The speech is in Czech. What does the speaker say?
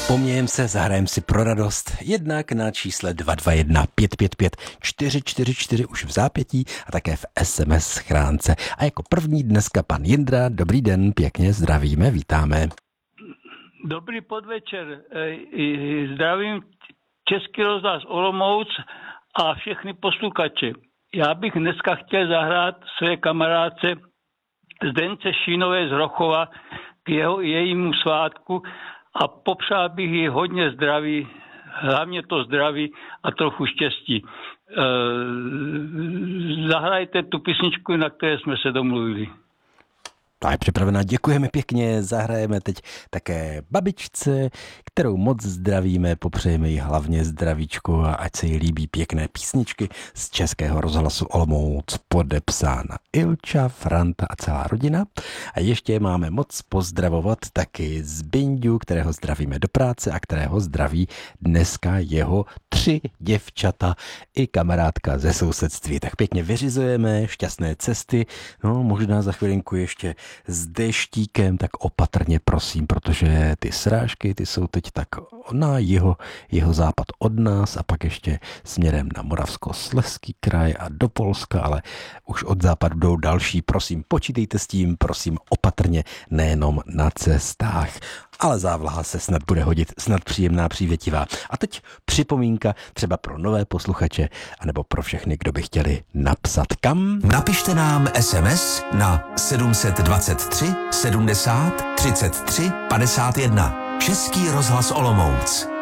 Pomějem se, zahrajem si pro radost, jednak na čísle 221 555 444 už v zápětí a také v SMS schránce. A jako první dneska pan Jindra. Dobrý den, pěkně zdravíme, vítáme. Dobrý podvečer, zdravím Český rozhlas Olomouc a všechny posluchače. Já bych dneska chtěl zahrát své kamarádce Zdence Šínové z Rochova k jejímu svátku a popřál bych jí hodně zdraví, hlavně to zdraví a trochu štěstí. Zahrajte tu písničku, na které jsme se domluvili. Ta je připravená, děkujeme pěkně, zahrajeme teď také babičce, kterou moc zdravíme, popřejeme jí hlavně zdravíčko a ať se jí líbí pěkné písničky z Českého rozhlasu Olomouc, podepsána Ilča, Franta a celá rodina. A ještě máme moc pozdravovat taky Zbinďu, kterého zdravíme do práce a kterého zdraví dneska jeho 3 děvčata i kamarádka ze sousedství. Tak pěkně vyřizujeme, šťastné cesty, no možná za chvilinku ještě s deštíkem, tak opatrně prosím, protože ty srážky, ty jsou teď tak na jeho západ od nás a pak ještě směrem na Moravskoslezský kraj a do Polska, ale už od západu jdou další. Prosím, počítejte s tím, prosím, opatrně, nejenom na cestách. Ale závlaha se snad bude hodit, snad příjemná, přívětivá. A teď připomínka třeba pro nové posluchače, anebo pro všechny, kdo by chtěli napsat kam. Napište nám SMS na 723 70 33 51. Český rozhlas Olomouc.